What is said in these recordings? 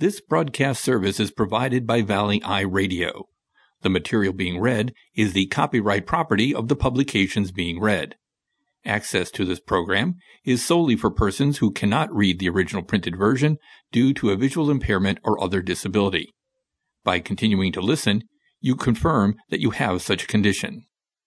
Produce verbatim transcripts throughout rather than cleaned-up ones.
This broadcast service is provided by Valley Eye Radio. The material being read is the copyright property of the publications being read. Access to this program is solely for persons who cannot read the original printed version due to a visual impairment or other disability. By continuing to listen, you confirm that you have such a condition.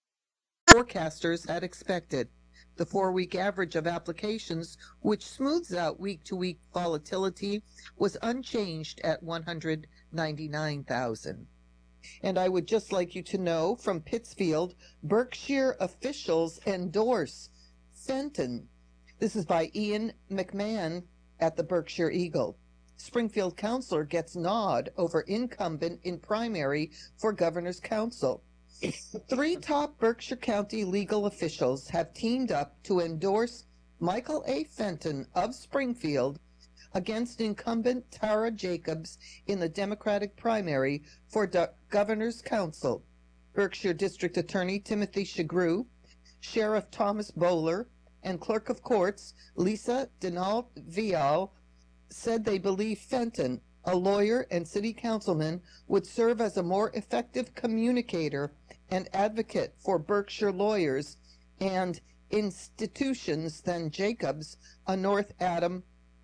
Forecasters had expected. The four-week average of applications, which smooths out week-to-week volatility, was unchanged at one hundred ninety-nine thousand. And I would just like you to know, from Pittsfield, Berkshire officials endorse Fenton. This is by Ian McMahon at the Berkshire Eagle. Springfield councilor gets nod over incumbent in primary for governor's council. Three top Berkshire County legal officials have teamed up to endorse Michael A. Fenton of Springfield against incumbent Tara Jacobs in the Democratic primary for the governor's council. Berkshire District Attorney Timothy Shagru, Sheriff Thomas Bowler, and Clerk of Courts Lisa Denault Vial said they believe Fenton, a lawyer and city councilman, would serve as a more effective communicator and advocate for Berkshire lawyers and institutions than Jacobs, a North Adam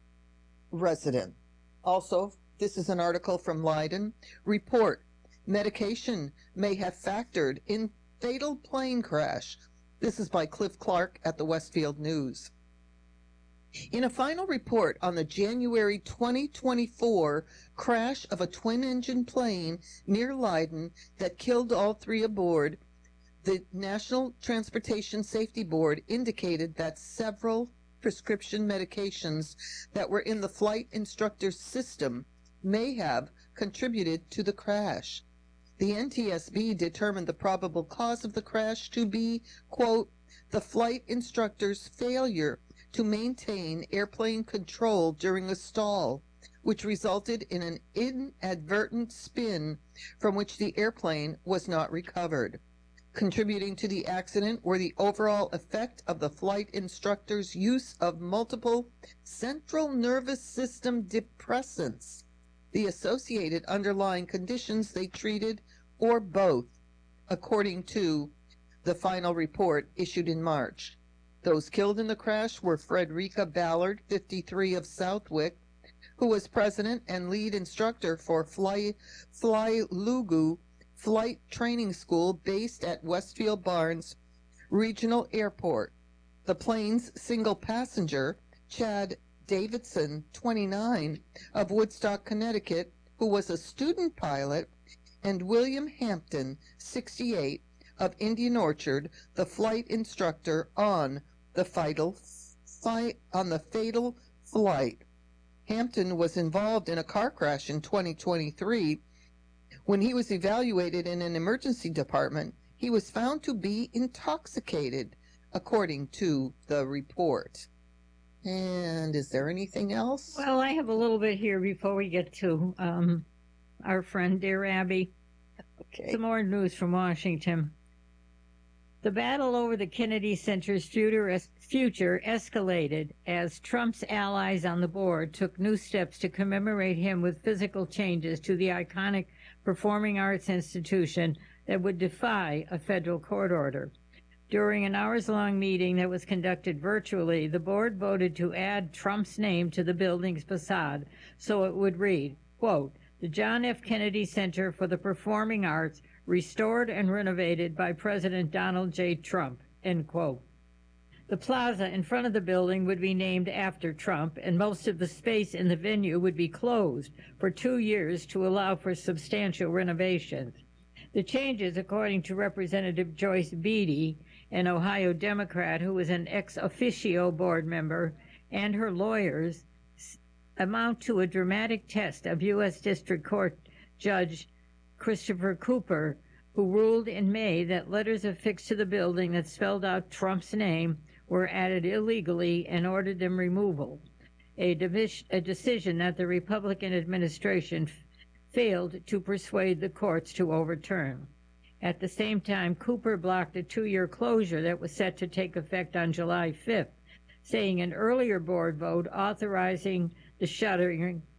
resident. Also, this is an article from Leiden. Report: medication may have factored in fatal plane crash. This is by Cliff Clark at the Westfield News. In a final report on the January twenty twenty-four crash of a twin-engine plane near Leiden that killed all three aboard, the National Transportation Safety Board indicated that several prescription medications that were in the flight instructor's system may have contributed to the crash. The N T S B determined the probable cause of the crash to be, quote, the flight instructor's failure to maintain airplane control during a stall, which resulted in an inadvertent spin from which the airplane was not recovered. Contributing to the accident were the overall effect of the flight instructor's use of multiple central nervous system depressants, the associated underlying conditions they treated, or both, according to the final report issued in March. Those killed in the crash were Frederica Ballard, fifty-three, of Southwick, who was president and lead instructor for Fly, Flylugu Flight Training School based at Westfield Barnes Regional Airport. The plane's single passenger, Chad Davidson, twenty-nine, of Woodstock, Connecticut, who was a student pilot, and William Hampton, sixty-eight, of Indian Orchard, the flight instructor on the fatal fi- on the fatal flight. Hampton was involved in a car crash in twenty twenty-three. When he was evaluated in an emergency department, he was found to be intoxicated, according to the report. And is there anything else? Well, I have a little bit here before we get to um, our friend, Dear Abby. Okay. Some more news from Washington. The battle over the Kennedy Center's future, future escalated as Trump's allies on the board took new steps to commemorate him with physical changes to the iconic performing arts institution that would defy a federal court order. During an hours-long meeting that was conducted virtually, the board voted to add Trump's name to the building's facade so it would read, quote, the John F. Kennedy Center for the Performing Arts, restored and renovated by President Donald J. Trump, end quote. The plaza in front of the building would be named after Trump, and most of the space in the venue would be closed for two years to allow for substantial renovations. The changes, according to Representative Joyce Beatty, an Ohio Democrat who was an ex officio board member, and her lawyers, amount to a dramatic test of U S District Court Judge Christopher Cooper, who ruled in May that letters affixed to the building that spelled out Trump's name were added illegally and ordered them removal, a, divis- a decision that the Republican administration f- failed to persuade the courts to overturn. At the same time, Cooper blocked a two-year closure that was set to take effect on July fifth, saying an earlier board vote authorizing the shuttering